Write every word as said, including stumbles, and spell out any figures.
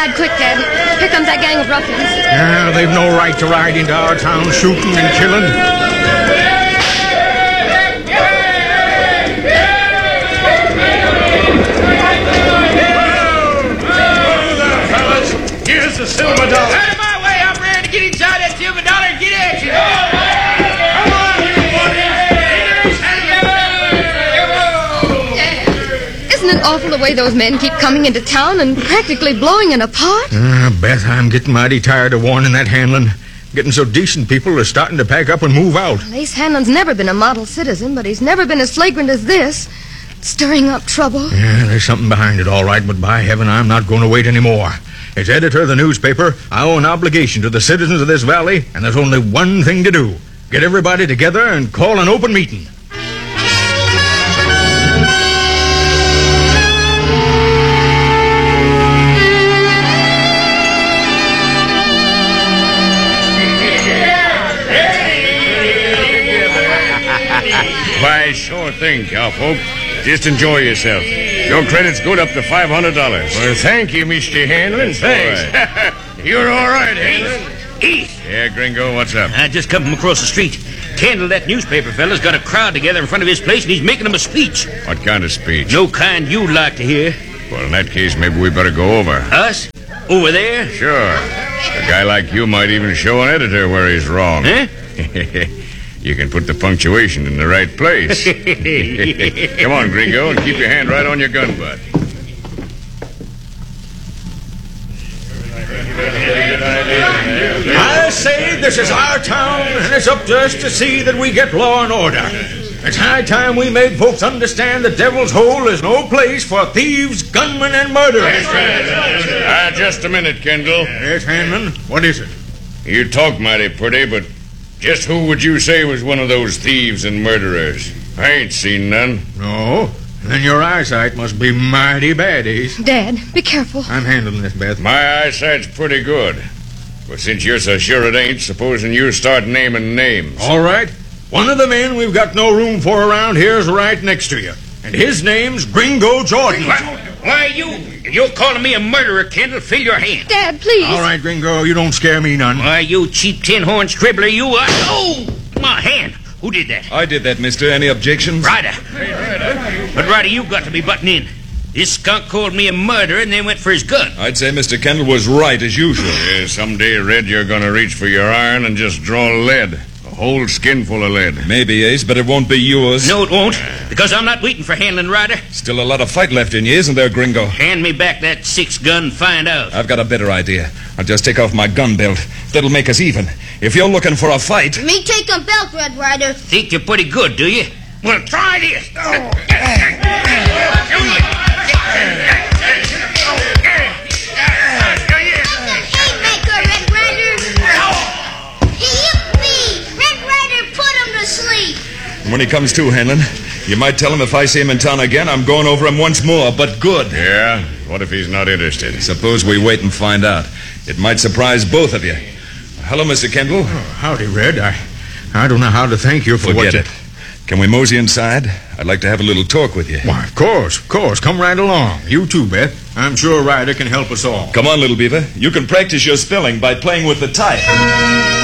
inside quick, Dad. Here comes that gang of ruffians. Yeah, they've no right to ride into our town shooting and killing. Here's the silver dollar. Out of my way, I'm ready to get inside that silver dollar and get at you. Come on, Dad, isn't it awful the way those men keep coming into town and practically blowing it apart? Uh, Beth, I'm getting mighty tired of warning that Hanlon. Getting so decent people are starting to pack up and move out. Well, Ace Hanlon's never been a model citizen, but he's never been as flagrant as this. Stirring up trouble. Yeah, there's something behind it, all right, but by heaven, I'm not going to wait anymore. As editor of the newspaper, I owe an obligation to the citizens of this valley, and there's only one thing to do. Get everybody together and call an open meeting. Why, sure thing, cowpoke. Just enjoy yourself. Your credit's good up to five hundred dollars. Well, thank you, Mister Hanlon. Thanks. You're all right, Hanlon. East. Yeah, Gringo, what's up? I just come from across the street. Kendall, that newspaper fella's got a crowd together in front of his place, and he's making them a speech. What kind of speech? No kind you'd like to hear. Well, in that case, maybe we better go over. Us? Over there? Sure. A guy like you might even show an editor where he's wrong. Huh? You can put the punctuation in the right place. Come on, Gringo, and keep your hand right on your gun butt. I say this is our town, and it's up to us to see that we get law and order. It's high time we made folks understand that Devil's Hole is no place for thieves, gunmen, and murderers. Ah, just a minute, Kendall. Yes, Hanlon, what is it? You talk mighty pretty, but just who would you say was one of those thieves and murderers? I ain't seen none. No? Then your eyesight must be mighty bad, Ace. Dad, be careful. I'm handling this, Beth. My eyesight's pretty good. But since you're so sure it ain't, supposing you start naming names. All right. One of the men we've got no room for around here is right next to you. And his name's Gringo Jordan. Why, why you... You're calling me a murderer, Kendall. Fill your hand. Dad, please. All right, Gringo, you don't scare me none. Why, you cheap tin-horn scribbler, you are... Oh! My hand. Who did that? I did that, mister. Any objections? Ryder. But Ryder, you got to be butting in. This skunk called me a murderer and then went for his gun. I'd say Mister Kendall was right, as usual. Yeah, someday, Red, you're going to reach for your iron and just draw lead. A whole skin full of lead. Maybe, Ace, but it won't be yours. No, it won't. Because I'm not waiting for handling, Ryder. Still a lot of fight left in you, isn't there, Gringo? Hand me back that six-gun and find out. I've got a better idea. I'll just take off my gun belt. That'll make us even. If you're looking for a fight... Me take a belt, Red Ryder. Think you're pretty good, do you? Well, try this. Oh. Haymaker, Red Ryder. He hit me. Red Ryder put him to sleep. When he comes to, Hanlon, you might tell him if I see him in town again, I'm going over him once more, but good. Yeah? What if he's not interested? Suppose we wait and find out. It might surprise both of you. Hello, Mister Kendall. Oh, howdy, Red. I, I don't know how to thank you for Forget what you... it. Can we mosey inside? I'd like to have a little talk with you. Why, of course, of course. Come right along. You too, Beth. I'm sure Ryder can help us all. Come on, little beaver. You can practice your spelling by playing with the type.